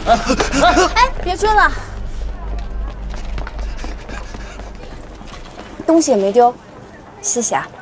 哎，别追了，东西也没丢，谢谢啊。